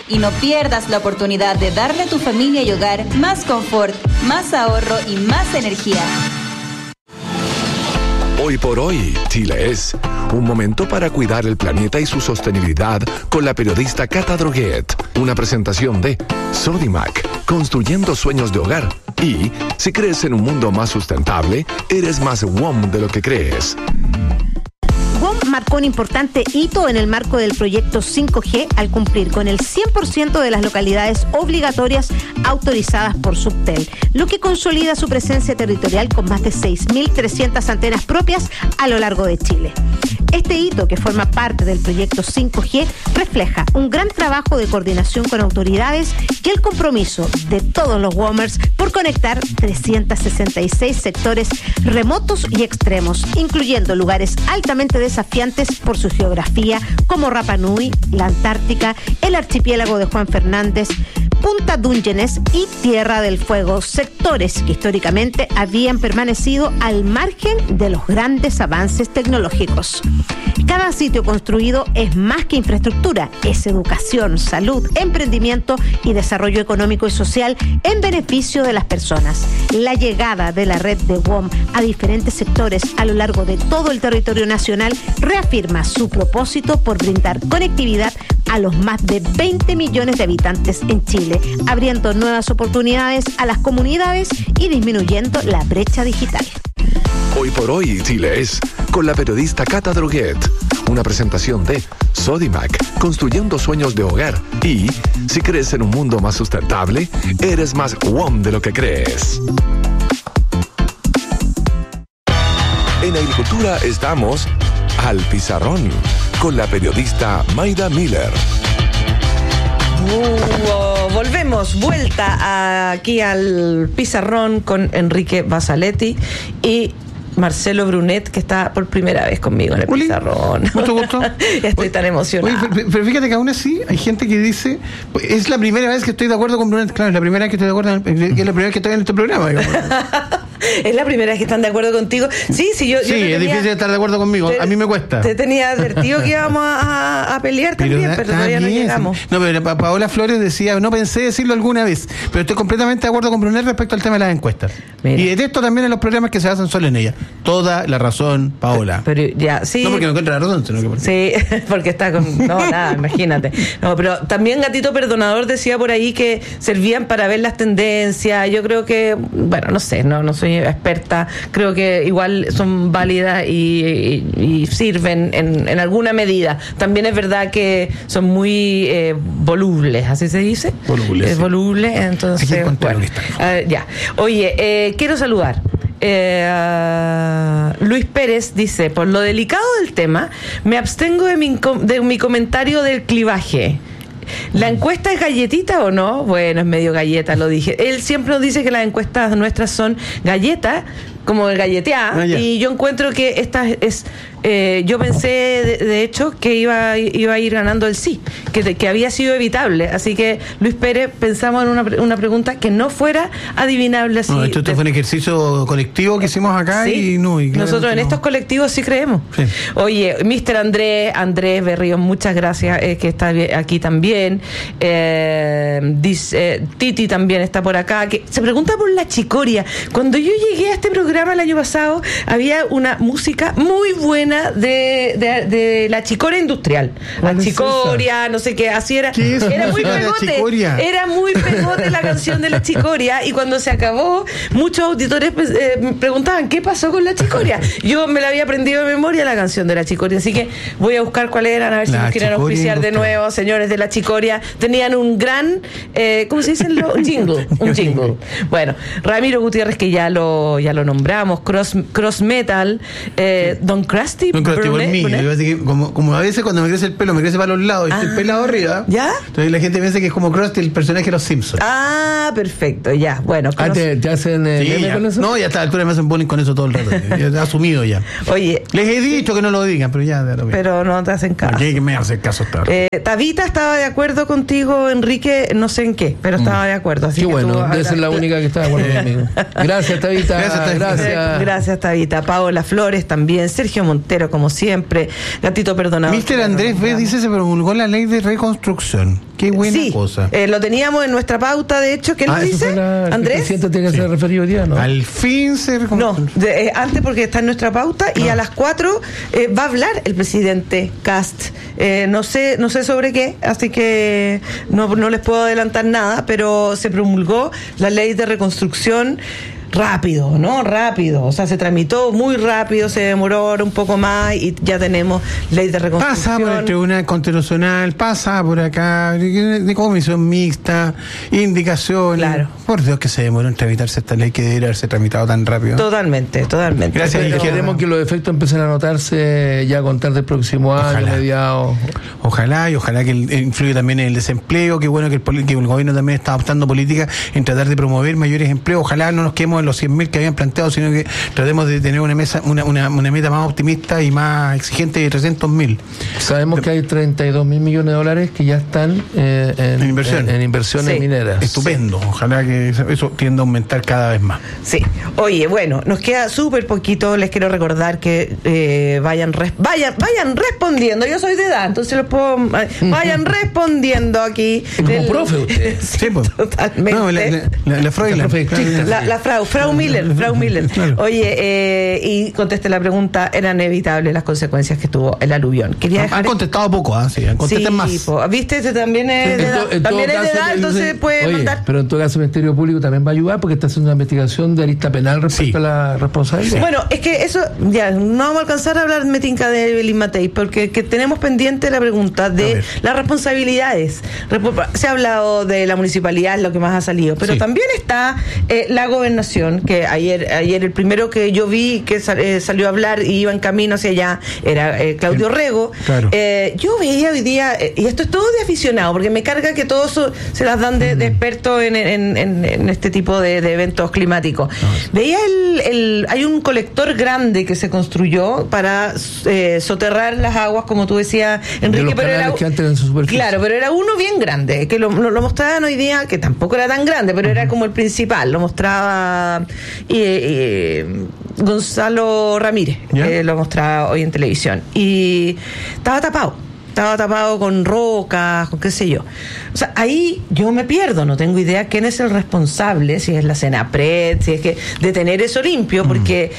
Y no pierdas la oportunidad de darle a tu familia y hogar más confort, más ahorro y más energía. Hoy por hoy, Chile es un momento para cuidar el planeta y su sostenibilidad con la periodista Cata Droguet. Una presentación de Sodimac, construyendo sueños de hogar. Y si crees en un mundo más sustentable, eres más WOM de lo que crees. WOM marcó un importante hito en el marco del proyecto 5G al cumplir con el 100% de las localidades obligatorias autorizadas por Subtel, lo que consolida su presencia territorial con más de 6.300 antenas propias a lo largo de Chile. Este hito, que forma parte del proyecto 5G, refleja un gran trabajo de coordinación con autoridades y el compromiso de todos los WOMers por conectar 366 sectores remotos y extremos, incluyendo lugares altamente desafiantes por su geografía, como Rapa Nui, la Antártica, el archipiélago de Juan Fernández, Punta Dungeness y Tierra del Fuego, sectores que históricamente habían permanecido al margen de los grandes avances tecnológicos. Cada sitio construido es más que infraestructura, es educación, salud, emprendimiento y desarrollo económico y social en beneficio de las personas. La llegada de la red de WOM a diferentes sectores a lo largo de todo el territorio nacional reafirma su propósito por brindar conectividad a los más de 20 millones de habitantes en Chile, abriendo nuevas oportunidades a las comunidades y disminuyendo la brecha digital. Hoy por hoy, Chile es con la periodista Cata Droguet. Una presentación de Sodimac, construyendo sueños de hogar. Y si crees en un mundo más sustentable, eres más WOM de lo que crees. En Agricultura estamos al pizarrón con la periodista Maida Miller. Volvemos, vuelta aquí al pizarrón con Enrique Basaletti y Marcelo Brunet, que está por primera vez conmigo en el pizarrón. Mucho gusto. Estoy tan emocionada. Pero fíjate que aún así hay gente que dice, es la primera vez que estoy de acuerdo con Brunet. Claro, es la primera vez que estoy de acuerdo, es la primera vez que estoy en este programa, digamos. ¿Es la primera vez que están de acuerdo contigo? Sí, yo es difícil estar de acuerdo conmigo. A mí me cuesta. Te tenía advertido que íbamos a pelear también, pero todavía no llegamos. No, pero Paola Flores decía, no pensé decirlo alguna vez, pero estoy completamente de acuerdo con Brunet respecto al tema de las encuestas. Mira. Y detesto también en los programas que se basan solo en ella. Toda la razón, Paola. Pero ya, sí. No porque no encuentra la razón, sino que porque... Sí, porque está con... No, nada, imagínate. No, pero también Gatito Perdonador decía por ahí que servían para ver las tendencias. Yo creo que, bueno, no sé, no soy experta. Creo que igual son válidas y sirven en alguna medida. También es verdad que son muy volubles, ¿así se dice? Volubles. Volubles, entonces, bueno. Ya. Oye, quiero saludar. Luis Pérez dice: por lo delicado del tema, me abstengo de mi comentario del clivaje. ¿La encuesta es galletita o no? Bueno, es medio galleta, lo dije. Él siempre nos dice que las encuestas nuestras son galletas, como de galletear, y yo encuentro que esta es... yo pensé, de hecho, que iba a ir ganando el sí, que había sido evitable. Así que, Luis Pérez, pensamos en una pregunta que no fuera adivinable así. No, esto fue un ejercicio colectivo que hicimos acá. ¿Sí? Y nosotros en estos colectivos sí creemos. Sí. Oye, Mr. Andrés Berríos, muchas gracias, que está aquí también. Dice, Titi también está por acá, que se pregunta por la chicoria. Cuando yo llegué a este programa el año pasado, había una música muy buena de la chicoria industrial. La chicoria, no sé qué, así era. ¿Qué es? Era muy pegote. Era muy pegote la canción de la chicoria, y cuando se acabó, muchos auditores preguntaban ¿qué pasó con la chicoria? Yo me la había aprendido de memoria, la canción de la chicoria, así que voy a buscar cuál eran, a ver si nos quieren auspiciar de nuevo, señores de la chicoria. Tenían un gran ¿cómo se dice? Un jingle. Bueno, Ramiro Gutiérrez, que ya lo nombramos, Cross Metal, Don Krusty por mí. Como a veces cuando me crece el pelo, me crece para los lados y estoy pelado arriba. ¿Ya? Entonces la gente piensa que es como Krusty, el personaje de los Simpsons. Ah, perfecto, ya. Bueno, ¿te hacen meme con eso? No, ya a esta altura me hacen bullying con eso todo el rato. Ya he asumido ya. Oye, les he dicho que no lo digan, pero ya. Pero no te hacen caso. ¿Qué me hace caso hasta ahora? Tabita estaba de acuerdo contigo, Enrique, no sé en qué, pero estaba de acuerdo. Así qué que bueno, debe ser la única que está de acuerdo conmigo. Gracias, Tabita. Gracias, Tabita. Paola Flores también, Sergio Montalvo. Quintero, como siempre. Gatito perdonado. Mister Andrés B. dice se promulgó la ley de reconstrucción. Qué buena cosa. Lo teníamos en nuestra pauta, de hecho. ¿Quién lo dice? Andrés. El presidente tiene que ser referido hoy día, ¿no? Al fin se No, antes porque está en nuestra pauta y a las 4 va a hablar el presidente Kast. No sé sobre qué, así que no les puedo adelantar nada, pero se promulgó la ley de reconstrucción. Rápido, ¿no? Rápido. O sea, se tramitó muy rápido, se demoró un poco más y ya tenemos ley de reconstrucción. Pasa por el Tribunal Constitucional, pasa por acá, de comisión mixta, indicaciones. Claro. Por Dios que se demoró en tramitarse esta ley que debería haberse tramitado tan rápido. Totalmente. Gracias. Y queremos que los efectos empiecen a notarse ya a contar del próximo año, mediados. Ojalá que influya también en el desempleo. Qué bueno que el gobierno también está adoptando políticas en tratar de promover mayores empleos. Ojalá no nos quedemos en los 100.000 que habían planteado, sino que tratemos de tener una meta más optimista y más exigente de 300.000. Sabemos que hay 32.000 millones de dólares que ya están en inversiones mineras. Estupendo. Ojalá que eso tienda a aumentar cada vez más. Sí. Oye, bueno, nos queda súper poquito. Les quiero recordar que vayan respondiendo. Yo soy de edad, entonces los puedo... Vayan respondiendo aquí. Como profe usted. Sí, pues. Totalmente. No, la Fraulein. Frau Miller. Claro. Oye, y conteste la pregunta, ¿eran inevitables las consecuencias que tuvo el aluvión? Quería dejar... Han contestado poco, sí, contesten más. ¿Viste? Este también es de edad. También es de edad, entonces puede mandar. Pero en todo caso el Ministerio Público también va a ayudar porque está haciendo una investigación de arista penal respecto a la responsabilidad. Sí. Bueno, es que eso, ya, no vamos a alcanzar a hablar, Metinca, de Evelyn Matei, porque tenemos pendiente la pregunta de las responsabilidades. Se ha hablado de la municipalidad, es lo que más ha salido, pero también está la gobernación, que ayer el primero que yo vi que salió a hablar y iba en camino hacia allá era Claudio Rego. Claro. Yo veía hoy día, y esto es todo de aficionado, porque me carga que todos se las dan de expertos en este tipo de eventos climáticos. Veía hay un colector grande que se construyó para soterrar las aguas, como tú decías, Enrique, pero era que antes en su superficie. Claro, pero era uno bien grande, que lo mostraban hoy día, que tampoco era tan grande, pero era como el principal, lo mostraba Gonzalo Ramírez, lo mostraba hoy en televisión, y estaba tapado con rocas, con qué sé yo. O sea, ahí yo me pierdo, no tengo idea quién es el responsable, si es la Senapred, si es que de tener eso limpio, porque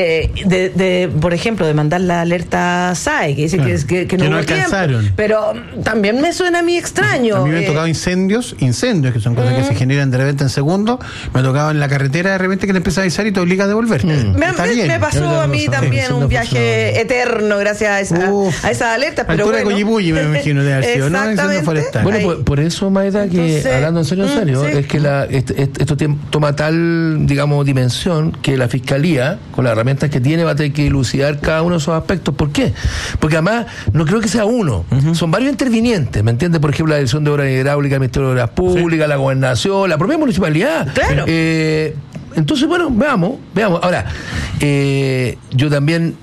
por ejemplo, de mandar la alerta SAE, que dice que no alcanzaron tiempo, pero también me suena a mí extraño. A mí me ha tocado incendios, que son cosas que se generan de repente en segundos. Me ha tocado en la carretera de repente que te empieza a avisar y te obliga a devolverte. Me pasó a mí también un viaje eterno gracias a esa alerta, pero bueno. Me imagino de haber sido, ¿no? Incendio forestal. Bueno, por eso, Maida, que hablando en serio, es que esto toma tal, digamos, dimensión que la Fiscalía, con las herramientas que tiene, va a tener que dilucidar cada uno de esos aspectos. ¿Por qué? Porque además, no creo que sea uno, son varios intervinientes, ¿me entiendes? Por ejemplo, la Dirección de Obras Hidráulicas, el Ministerio de Obras Públicas, la Gobernación, la propia municipalidad. Claro. Entonces, bueno, veamos. Ahora, yo también,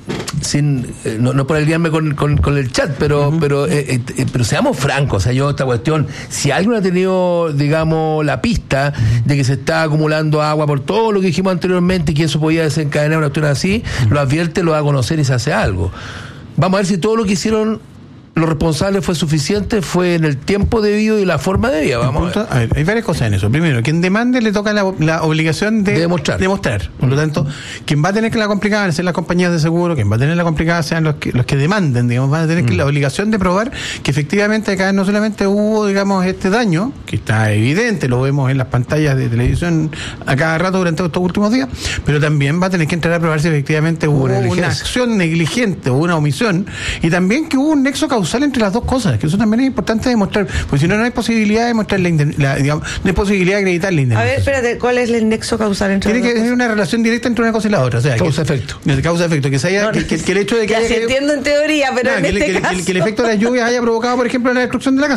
no por alinearme con el chat, pero seamos francos. O sea, esta cuestión, si alguien ha tenido, digamos, la pista de que se está acumulando agua por todo lo que dijimos anteriormente y que eso podía desencadenar una cuestión así, lo advierte, lo da a conocer y se hace algo. Vamos a ver si todo lo que hicieron los responsables fue suficiente, fue en el tiempo debido y la forma debida. Vamos a ver, hay varias cosas en eso. Primero, quien demande le toca la obligación de demostrar. Por lo tanto, quien va a tener que la complicada van a ser las compañías de seguro, quien va a tener la complicada sean los que demanden, digamos, van a tener que la obligación de probar que efectivamente acá no solamente hubo, digamos, este daño, que está evidente, lo vemos en las pantallas de televisión a cada rato durante estos últimos días, pero también va a tener que entrar a probar si efectivamente hubo una acción negligente o una omisión, y también que hubo un nexo causal entre las dos cosas, que eso también es importante demostrar, porque si no, no hay posibilidad de demostrar no hay posibilidad de acreditar la indemnización. A ver, espérate, ¿cuál es el nexo causal entre las dos cosas? Tiene que tener una relación directa entre una cosa y la otra, o sea, causa-efecto, que se haya, que el hecho de que ya se entiendo en teoría, pero en este caso que el efecto de las lluvias haya provocado, por ejemplo, la destrucción de la casa.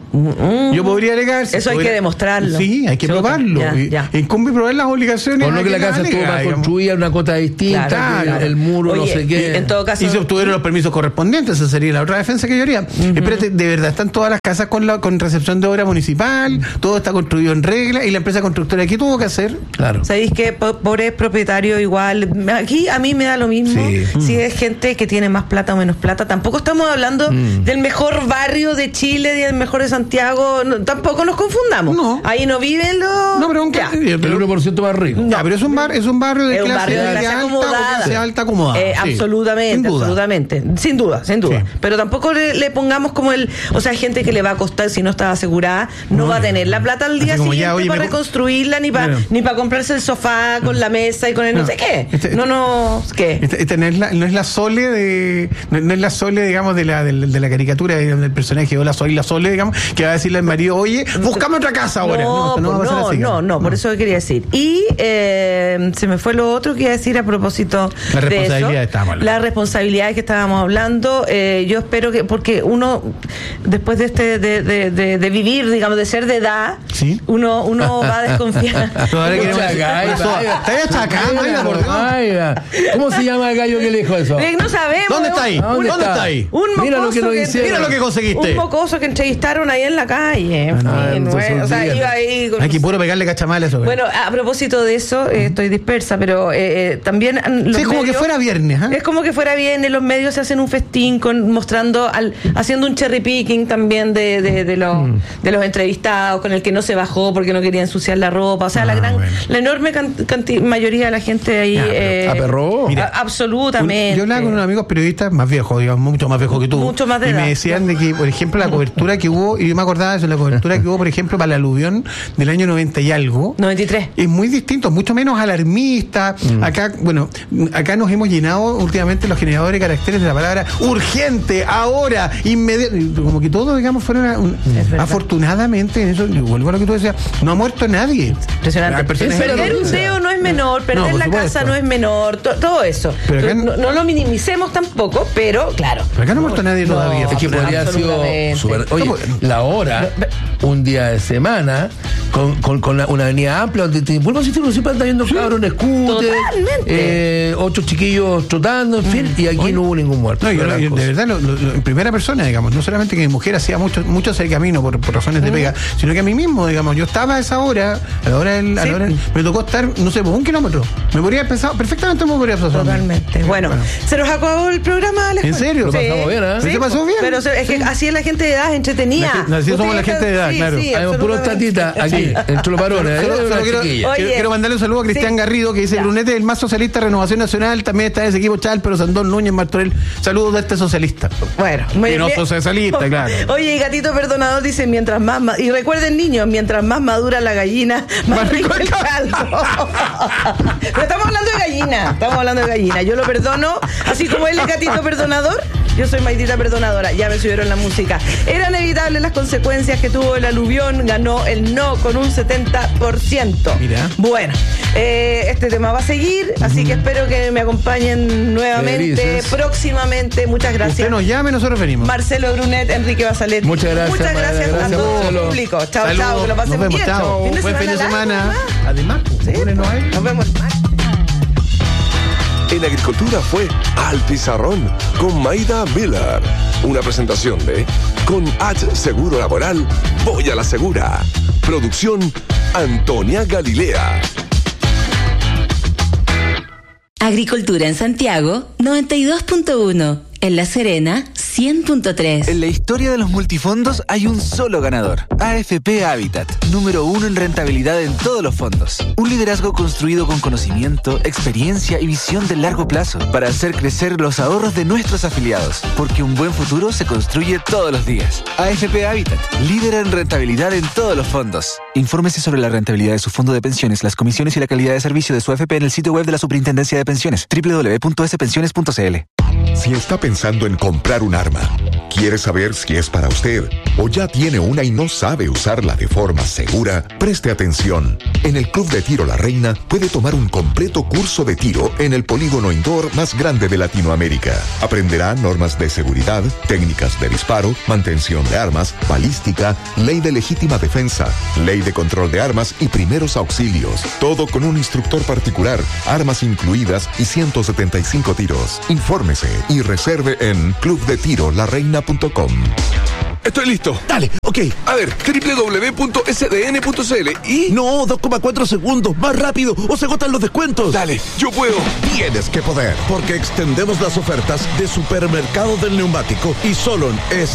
Yo podría alegar. Eso hay que demostrarlo. Sí, hay que probarlo. Incumbe probar las obligaciones. Por lo que la casa estuvo más construida, una cota distinta, claro. El muro, no sé qué. En todo caso, y se obtuvieron los permisos correspondientes, esa sería la otra defensa que yo haría. Espérate, de verdad, están todas las casas con recepción de obra municipal, todo está construido en regla, y la empresa constructora, ¿qué tuvo que hacer? Claro. ¿Sabéis que pobre propietario igual? Aquí a mí me da lo mismo. Si es gente que tiene más plata o menos plata. Tampoco estamos hablando del mejor barrio de Chile, del mejor de Santiago. No, tampoco nos confundamos. No. Ahí no viven los... No, pero el 1% más rico. No, pero es un barrio de clase alta acomodada. Absolutamente, absolutamente. Sin duda. Sí. Pero tampoco le pongamos como o sea, gente que le va a costar, si no está asegurada, no va a tener la plata al día siguiente para reconstruirla, ni para comprarse el sofá con la mesa y con el no sé qué. ¿Qué? No es la Sole no es la Sole, digamos, de la caricatura del personaje, o soy la Sole, digamos, que va a decirle al marido, oye, búscame otra casa ahora. No, por eso quería decir. Y se me fue lo otro que iba a decir a propósito de eso. La responsabilidad que estábamos hablando. Yo espero que, porque uno, después de vivir, digamos, de ser de edad, uno va a desconfiar. ¿Cómo se llama el gallo que le dijo eso? No sabemos. ¿Dónde está ahí? Mira lo que nos dice. Mira lo que conseguiste. Un mocoso que entrevistaron ahí en la calle. O sea, iba ahí hay que puro pegarle cachamales eso. Bueno, a propósito de eso, estoy dispersa, pero también los es como medios, que fuera viernes. Es como que fuera viernes, los medios se hacen un festín mostrando, haciendo un cherry picking también de los entrevistados, con el que no se bajó porque no quería ensuciar la ropa. O sea, la enorme mayoría de la gente ahí aperró. Absolutamente. Yo hablaba con unos amigos periodistas más viejos, digamos, mucho más viejos que tú. Mucho más de edad. Y me decían de que, por ejemplo, la cobertura que hubo, y yo me acordaba de eso, la cobertura que hubo, por ejemplo, para el aluvión del año 90 y algo. 93. Es muy distinto, mucho menos alarmista. Acá nos hemos llenado últimamente los generadores de caracteres de la palabra urgente, ahora, inmediato. Como que todos, digamos, fueron afortunadamente, en eso, vuelvo a lo que tú decías, no ha muerto nadie. Impresionante. Perder un dedo no es menor, perder la casa no es menor, todo eso. Pero no lo minimicemos tampoco, pero claro. Pero acá no ha muerto nadie todavía. Es que podría haber sido super. Oye, la hora, un día de semana, con una avenida amplia, donde siempre anda viendo cabros en scooter, 8 chiquillos trotando, en fin, y aquí no hubo ningún muerto. No, yo de verdad, en primera persona, digamos, no solamente que mi mujer hacía mucho ese camino por razones de pega, sino que a mí mismo, digamos, yo estaba a esa hora, a la hora me tocó estar, no sé, por 1 kilómetro. Me podría haber pensado, perfectamente me podría haber pensado. Totalmente. Bueno, se nos acabó el programa, Alex. ¿En serio? Lo pasamos bien, ¿eh? ¿Se pasó bien? Pero es que así es la gente de edad, entretenida. Así somos la gente de edad, claro. Hay puros tatitas aquí, entre los varones. Quiero mandarle un saludo a Cristian Garrido, que dice: Brunete, el más socialista, Renovación Nacional, también está en ese equipo, pero Sandón, Núñez, Martorell. Saludos de este socialista. Bueno, muy bien. No socialista, claro. Oye, y Gatito Perdonador dice: mientras más, y recuerden, niños, mientras más madura la gallina, más rico el caldo. Pero estamos hablando de gallina, yo lo perdono, así como él es Gatito Perdonador, yo soy Maidita Perdonadora. Ya me subieron la música. Eran inevitables las consecuencias que tuvo el aluvión, ganó el no con un 70%. Mira. Bueno, este tema va a seguir, así que espero que me acompañen nuevamente, próximamente. Muchas gracias. Usted nos llame, nosotros venimos. Marcelo Brunet, Enrique Basalet. Muchas gracias a todo el público. Chao, que lo pasen bien. Chao. Buen fin de semana. Además, nos vemos el martes. En Agricultura fue Al Pizarrón con Maida Miller. Una presentación de Con H Seguro Laboral, voy a la segura. Producción Antonia Galilea. Agricultura en Santiago, 92.1. En La Serena, 100.3. En la historia de los multifondos hay un solo ganador. AFP Habitat, número 1 en rentabilidad en todos los fondos. Un liderazgo construido con conocimiento, experiencia y visión de largo plazo para hacer crecer los ahorros de nuestros afiliados. Porque un buen futuro se construye todos los días. AFP Habitat, líder en rentabilidad en todos los fondos. Infórmese sobre la rentabilidad de su fondo de pensiones, las comisiones y la calidad de servicio de su AFP en el sitio web de la Superintendencia de Pensiones, www.spensiones.cl. Si está pensando en comprar un arma, quiere saber si es para usted o ya tiene una y no sabe usarla de forma segura, preste atención. En el Club de Tiro La Reina puede tomar un completo curso de tiro en el polígono indoor más grande de Latinoamérica. Aprenderá normas de seguridad, técnicas de disparo, mantención de armas, balística, ley de legítima defensa, ley de control de armas y primeros auxilios. Todo con un instructor particular, armas incluidas y 175 tiros. Infórmese y reserve en clubdetirolareina.com. Estoy listo. Dale, ok. A ver, www.sdn.cl y... No, 2,4 segundos. Más rápido o se agotan los descuentos. Dale, yo puedo. Tienes que poder, porque extendemos las ofertas de Supermercado del Neumático y solo en